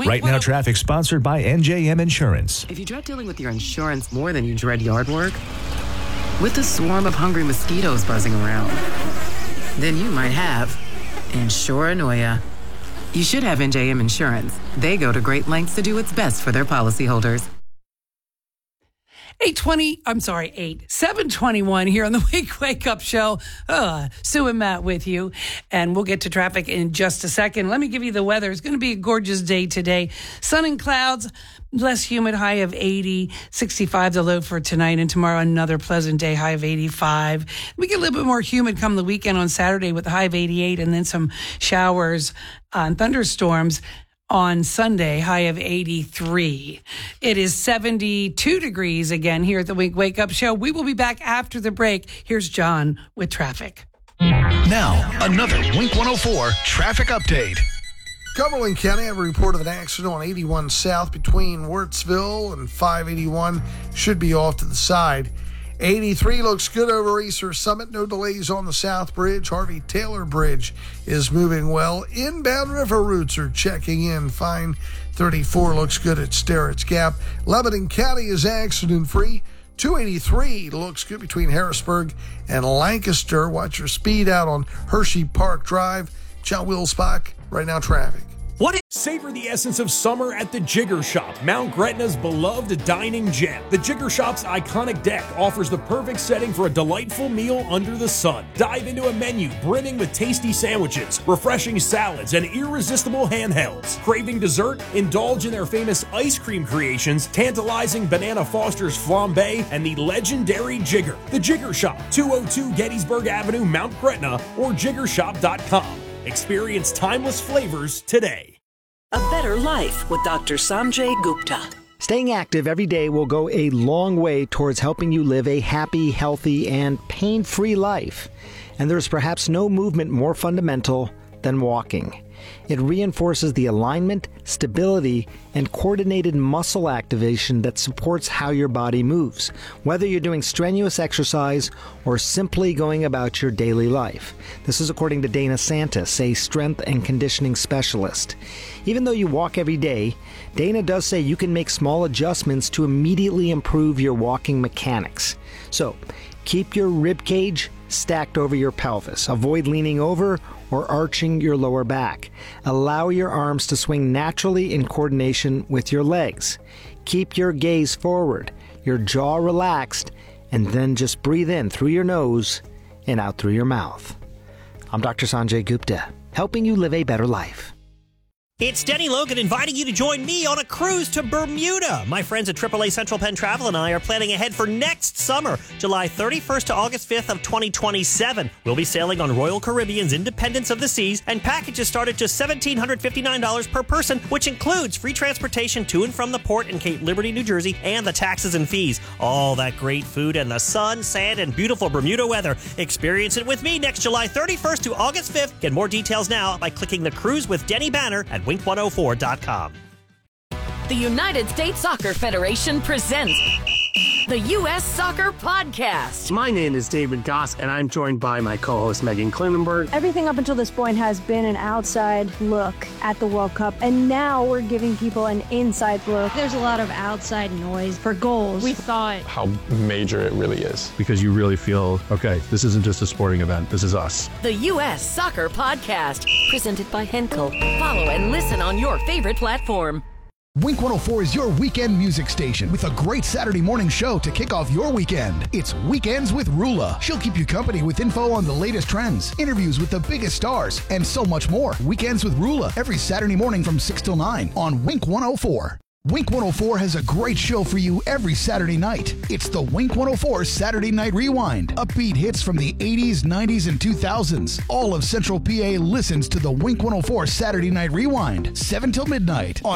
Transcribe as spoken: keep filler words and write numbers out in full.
Wait, right now, traffic sponsored by N J M Insurance. If you dread dealing with your insurance more than you dread yard work, with a swarm of hungry mosquitoes buzzing around, then you might have Insuranoia. You should have N J M Insurance. They go to great lengths to do what's best for their policyholders. eight twenty, I'm sorry, eight, seven twenty-one here on the Wake Wake Up Show. Uh, Sue and Matt with you, and we'll get to traffic in just a second. Let me give you the weather. It's going to be a gorgeous day today. Sun and clouds, less humid, high of eighty, sixty-five the low for tonight, and tomorrow another pleasant day, high of eighty-five. We get a little bit more humid come the weekend on Saturday with a high of eighty-eight, and then some showers uh, and thunderstorms on Sunday, high of eighty-three. It is seventy-two degrees again here at the Wake Wake Up Show. We will be back after the break. Here's John with traffic. Now, another Wink one oh four traffic update. Cumberland County have a report of an accident on eighty-one South between Wirtsville and five eighty-one. Should be off to the side. eighty-three looks good over Easter Summit. No delays on the South Bridge. Harvey Taylor Bridge is moving well. Inbound river routes are checking in fine. thirty-four looks good at Sterrett's Gap. Lebanon County is accident-free. two eighty-three looks good between Harrisburg and Lancaster. Watch your speed out on Hershey Park Drive. John Wilsbach, right now traffic. What? Savor the essence of summer at the Jigger Shop, Mount Gretna's beloved dining gem. The Jigger Shop's iconic deck offers the perfect setting for a delightful meal under the sun. Dive into a menu brimming with tasty sandwiches, refreshing salads, and irresistible handhelds. Craving dessert? Indulge in their famous ice cream creations, tantalizing Banana Foster's flambe, and the legendary Jigger. The Jigger Shop, two oh two Gettysburg Avenue, Mount Gretna, or jigger shop dot com. Experience timeless flavors today. A better life with Doctor Sanjay Gupta. Staying active every day will go a long way towards helping you live a happy, healthy, and pain-free life. And there's perhaps no movement more fundamental than walking. It reinforces the alignment, stability, and coordinated muscle activation that supports how your body moves, whether you're doing strenuous exercise or simply going about your daily life. This is according to Dana Santis, a strength and conditioning specialist. Even though you walk every day, Dana does say you can make small adjustments to immediately improve your walking mechanics. So, keep your rib cage stacked over your pelvis. Avoid leaning over or arching your lower back. Allow your arms to swing naturally in coordination with your legs. Keep your gaze forward, your jaw relaxed, and then just breathe in through your nose and out through your mouth. I'm Doctor Sanjay Gupta, helping you live a better life. It's Denny Logan inviting you to join me on a cruise to Bermuda. My friends at triple A Central Penn Travel and I are planning ahead for next summer, July thirty-first to August fifth of twenty twenty-seven. We'll be sailing on Royal Caribbean's Independence of the Seas, and packages start at just one thousand seven hundred fifty-nine dollars per person, which includes free transportation to and from the port in Cape Liberty, New Jersey, and the taxes and fees. All that great food and the sun, sand, and beautiful Bermuda weather. Experience it with me next July thirty-first to August fifth. Get more details now by clicking the Cruise with Denny banner at wink one oh four dot com. The United States Soccer Federation presents the U S Soccer Podcast. My name is David Goss, and I'm joined by my co-host Megan Klinenberg. Everything up until this point has been an outside look at the World Cup, and now we're giving people an inside look. There's a lot of outside noise for goals. We thought how major it really is. Because you really feel, okay, this isn't just a sporting event, this is us. The U S Soccer Podcast, presented by Henkel. Follow and listen on your favorite platform. Wink one oh four is your weekend music station with a great Saturday morning show to kick off your weekend. It's Weekends with Rula. She'll keep you company with info on the latest trends, interviews with the biggest stars, and so much more. Weekends with Rula every Saturday morning from six till nine on Wink one oh four. Wink one oh four has a great show for you every Saturday night. It's the Wink one oh four Saturday Night Rewind. Upbeat hits from the eighties, nineties, and two thousands. All of Central P A listens to the Wink one oh four Saturday Night Rewind, seven till midnight on